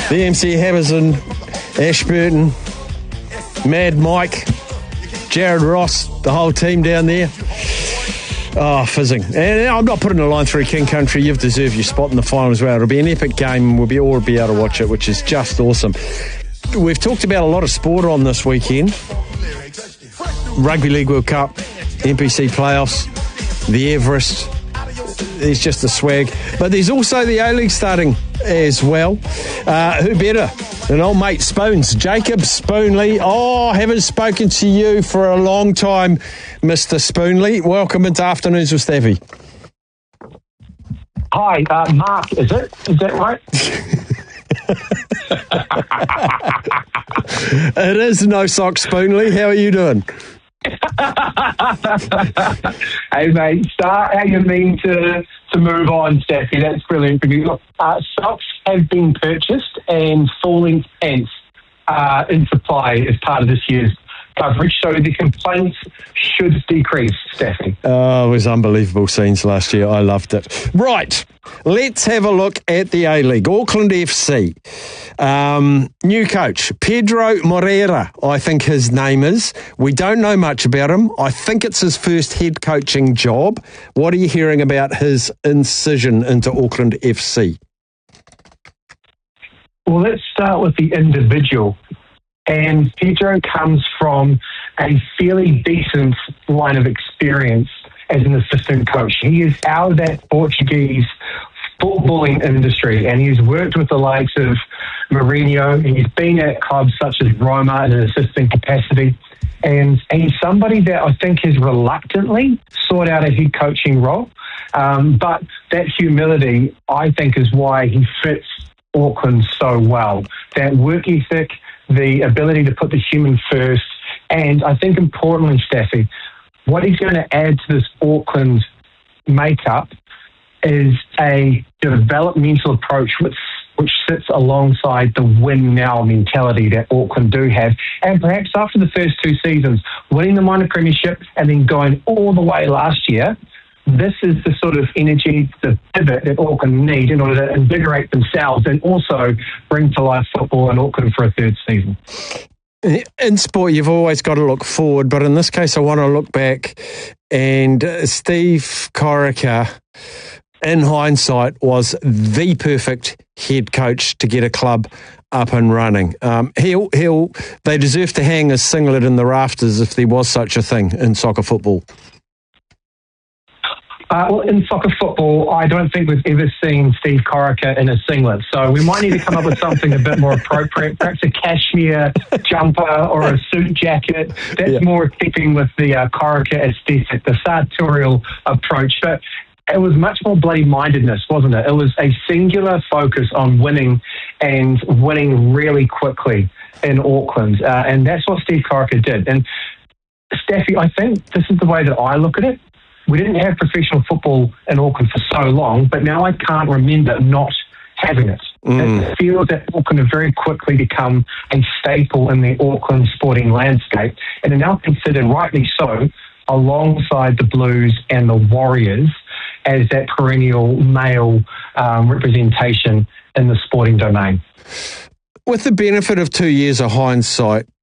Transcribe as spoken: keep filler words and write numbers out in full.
the M C Hammers, Ashburton, Mad Mike, Jared Ross, the whole team down there. Oh, fizzing. And I'm not putting a line through King Country. You've deserved your spot in the final as well. It'll be an epic game and we'll be all be able to watch it, which is just awesome. We've talked about a lot of sport on this weekend. Rugby League World Cup, N P C playoffs, the Everest. There's just the swag. But there's also the A-League starting as well. Uh, who better than old mate Spoons? Jacob Spoonley. Oh, I haven't spoken to you for a long time, Mister Spoonley. Welcome into Afternoons with Staffy. Hi, uh, Mark, is it? Is that right? It is No Sock Spoonley. How are you doing? Hey, mate, start how you mean to, to move on, Staffy. That's brilliant for you. Look, uh, socks have been purchased and full-length pants uh, in supply as part of this year's coverage, so the complaints should decrease, Staffy. Oh, it was unbelievable scenes last year. I loved it. Right, let's have a look at the A-League. Auckland F C. Um, new coach, Pedro Moreira, I think his name is. We don't know much about him. I think it's his first head coaching job. What are you hearing about his incision into Auckland F C? Well, let's start with the individual. And Pedro comes from a fairly decent line of experience as an assistant coach. He is out of that Portuguese footballing industry, and he's worked with the likes of Mourinho, and he's been at clubs such as Roma in an assistant capacity. And he's somebody that I think has reluctantly sought out a head coaching role. Um, but that humility, I think, is why he fits Auckland so well. That work ethic, the ability to put the human first, and I think importantly, Staffy, what he's going to add to this Auckland makeup is a developmental approach which, which sits alongside the win now mentality that Auckland do have. And perhaps after the first two seasons, winning the minor premiership and then going all the way last year, this is the sort of energy, the pivot that Auckland need in order to invigorate themselves and also bring to life football in Auckland for a third season. In sport, you've always got to look forward, but in this case, I want to look back. And Steve Corica, in hindsight, was the perfect head coach to get a club up and running. Um, he'll, he'll, they deserve to hang a singlet in the rafters if there was such a thing in soccer football. Uh, well, in soccer football, I don't think we've ever seen Steve Corica in a singlet. So we might need to come up with something a bit more appropriate, perhaps a cashmere jumper or a suit jacket. That's yeah. more keeping with the uh, Corica aesthetic, the sartorial approach. But it was much more bloody-mindedness, wasn't it? It was a singular focus on winning and winning really quickly in Auckland. Uh, and that's what Steve Corica did. And Staffy, I think this is the way that I look at it. We didn't have professional football in Auckland for so long, but now I can't remember not having it. Mm. It feels that Auckland have very quickly become a staple in the Auckland sporting landscape and are now considered, rightly so, alongside the Blues and the Warriors as that perennial male um, representation in the sporting domain. With the benefit of two years of hindsight,